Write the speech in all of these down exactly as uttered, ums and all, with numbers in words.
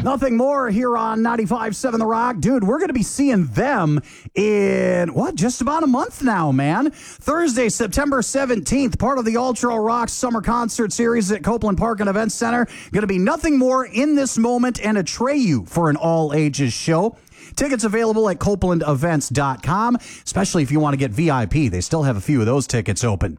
Nothing More here on ninety-five point seven The Rock. Dude, we're going to be seeing them in, what, just about a month now, man. Thursday, September seventeenth, part of the Ultra Rock Summer Concert Series at Copeland Park and Event Center. Going to be Nothing More, In This Moment, and Atreyu for an all-ages show. Tickets available at copeland events dot com, especially if you want to get V I P. They still have a few of those tickets open.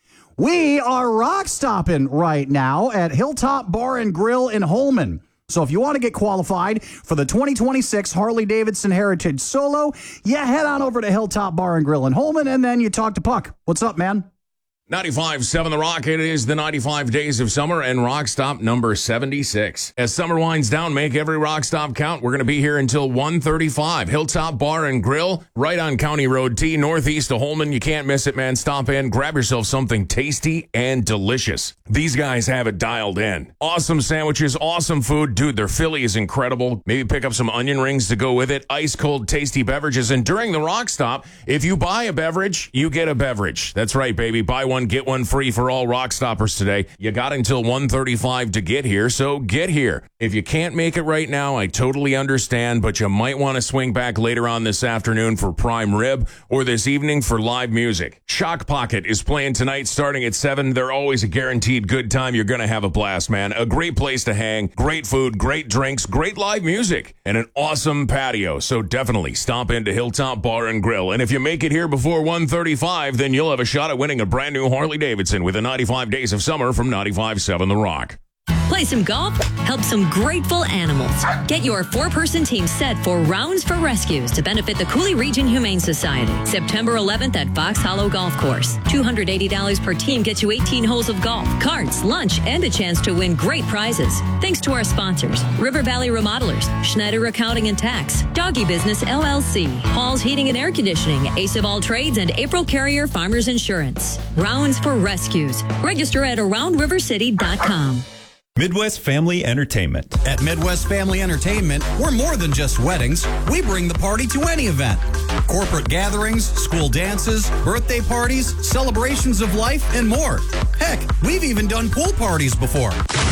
We are rock stopping right now at Hilltop Bar and Grill in Holmen. So if you want to get qualified for the twenty twenty-six Harley-Davidson Heritage Solo, yeah, head on over to Hilltop Bar and Grill in Holmen, and then you talk to Puck. What's up, man? ninety-five point seven The Rock. It is the ninety-five Days of Summer and Rock Stop number seventy-six. As summer winds down, make every Rock Stop count. We're going to be here until one thirty-five. Hilltop Bar and Grill, right on County Road T, northeast of Holmen. You can't miss it, man. Stop in, grab yourself something tasty and delicious. These guys have it dialed in. Awesome sandwiches, awesome food. Dude, their Philly is incredible. Maybe pick up some onion rings to go with it. Ice cold, tasty beverages. And during the Rock Stop, if you buy a beverage, you get a beverage. That's right, baby. Buy one, get one free for all Rock Stoppers today. You got until one thirty-five to get here, so get here. If you can't make it right now, I totally understand, but you might want to swing back later on this afternoon for prime rib or this evening for live music. Shock Pocket is playing tonight starting at seven. They're always a guaranteed good time. You're going to have a blast, man. A great place to hang, great food, great drinks, great live music, and an awesome patio. So definitely stop into Hilltop Bar and Grill. And if you make it here before one thirty-five, then you'll have a shot at winning a brand new Harley Davidson with the ninety-five Days of Summer from ninety-five point seven The Rock. Play some golf, help some grateful animals. Get your four-person team set for Rounds for Rescues to benefit the Cooley Region Humane Society. September eleventh at Fox Hollow Golf Course. two hundred eighty dollars per team gets you eighteen holes of golf, carts, lunch, and a chance to win great prizes. Thanks to our sponsors, River Valley Remodelers, Schneider Accounting and Tax, Doggy Business L L C, Hall's Heating and Air Conditioning, Ace of All Trades, and April Carrier Farmers Insurance. Rounds for Rescues. Register at around river city dot com. Midwest Family Entertainment. At Midwest Family Entertainment, we're more than just weddings. We bring the party to any event. Corporate gatherings, school dances, birthday parties, celebrations of life, and more. Heck, we've even done pool parties before.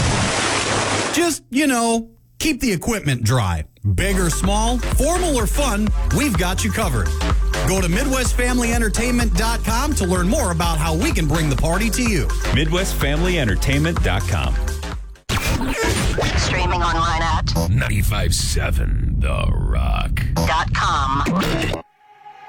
Just, you know, keep the equipment dry. Big or small, formal or fun, we've got you covered. Go to midwest family entertainment dot com to learn more about how we can bring the party to you. midwest family entertainment dot com. Streaming online at ninety-five point seven The Rock. dot com.